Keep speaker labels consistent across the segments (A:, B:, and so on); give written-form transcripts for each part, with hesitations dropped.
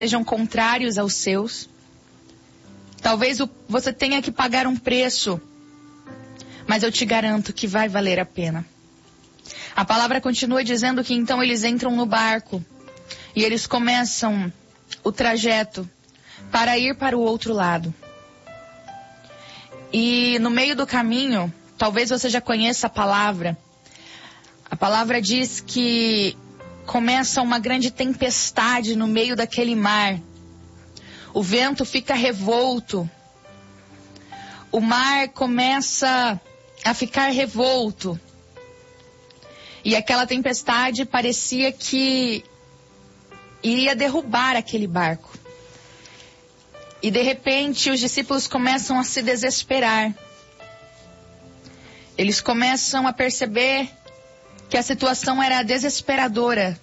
A: sejam contrários aos seus. Talvez você tenha que pagar um preço, mas eu te garanto que vai valer a pena. A palavra continua dizendo que então eles entram no barco e eles começam o trajeto para ir para o outro lado. E no meio do caminho, talvez você já conheça a palavra. A palavra diz que começa uma grande tempestade no meio daquele mar. O vento fica revolto. O mar começa a ficar revolto. E aquela tempestade parecia que iria derrubar aquele barco. E de repente os discípulos começam a se desesperar. Eles começam a perceber que a situação era desesperadora.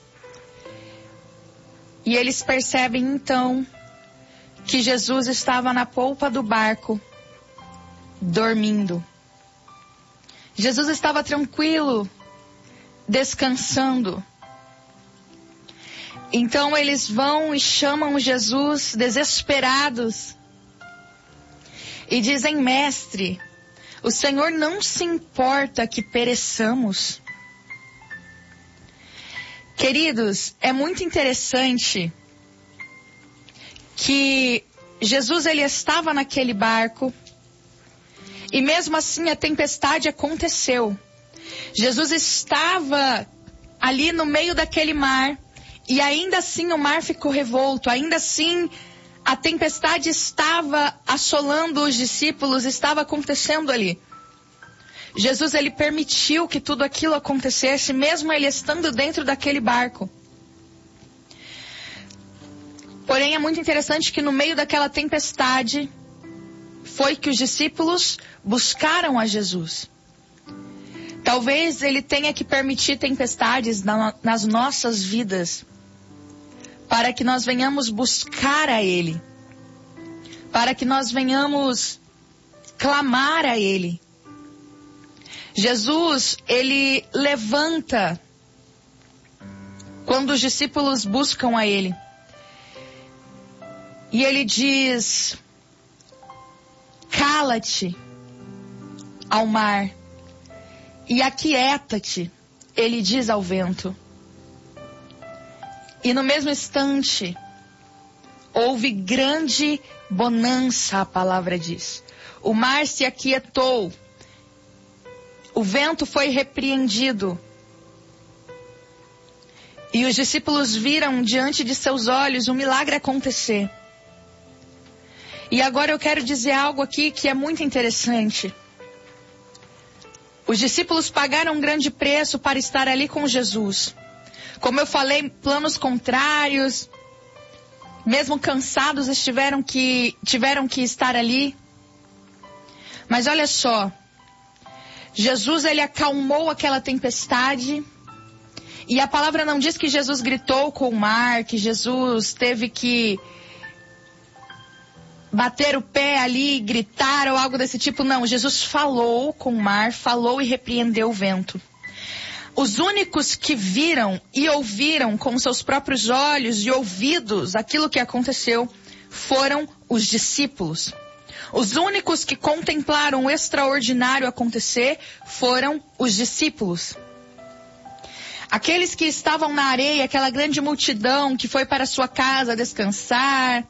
A: E eles percebem então que Jesus estava na polpa do barco, dormindo. Jesus estava tranquilo, descansando. Então eles vão e chamam Jesus desesperados e dizem: Mestre, o Senhor não se importa que pereçamos. Queridos, é muito interessante que Jesus ele estava naquele barco e mesmo assim a tempestade aconteceu. Jesus estava ali no meio daquele mar e ainda assim o mar ficou revolto, ainda assim a tempestade estava assolando os discípulos, estava acontecendo ali. Jesus ele permitiu que tudo aquilo acontecesse, mesmo ele estando dentro daquele barco. Porém, é muito interessante que no meio daquela tempestade foi que os discípulos buscaram a Jesus. Talvez ele tenha que permitir tempestades nas nossas vidas para que nós venhamos buscar a Ele, para que nós venhamos clamar a Ele. Jesus, ele levanta quando os discípulos buscam a Ele. E ele diz: cala-te ao mar e aquieta-te, ele diz ao vento. E no mesmo instante, houve grande bonança, a palavra diz. O mar se aquietou, o vento foi repreendido. E os discípulos viram diante de seus olhos um milagre acontecer. E agora eu quero dizer algo aqui que é muito interessante. Os discípulos pagaram um grande preço para estar ali com Jesus. Como eu falei, planos contrários, mesmo cansados, tiveram que estar ali. Mas olha só, Jesus ele acalmou aquela tempestade. E a palavra não diz que Jesus gritou com o mar, que Jesus teve que bater o pé ali, gritar ou algo desse tipo. Não, Jesus falou com o mar, falou e repreendeu o vento. Os únicos que viram e ouviram com seus próprios olhos e ouvidos aquilo que aconteceu foram os discípulos. Os únicos que contemplaram o extraordinário acontecer foram os discípulos. Aqueles que estavam na areia, aquela grande multidão que foi para sua casa descansar,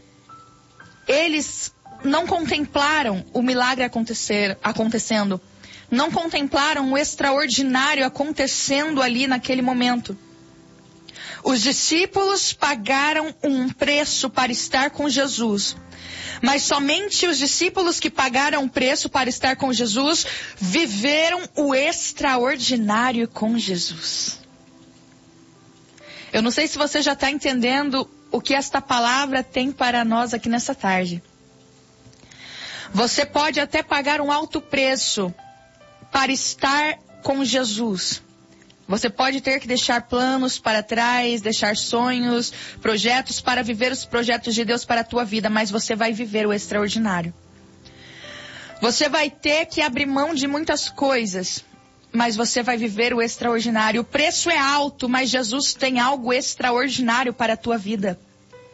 A: eles não contemplaram o milagre acontecendo. Não contemplaram o extraordinário acontecendo ali naquele momento. Os discípulos pagaram um preço para estar com Jesus. Mas somente os discípulos que pagaram o preço para estar com Jesus viveram o extraordinário com Jesus. Eu não sei se você já está entendendo o que esta palavra tem para nós aqui nessa tarde. Você pode até pagar um alto preço para estar com Jesus. Você pode ter que deixar planos para trás, deixar sonhos, projetos para viver os projetos de Deus para a tua vida, mas você vai viver o extraordinário. Você vai ter que abrir mão de muitas coisas, mas você vai viver o extraordinário. O preço é alto, mas Jesus tem algo extraordinário para a tua vida.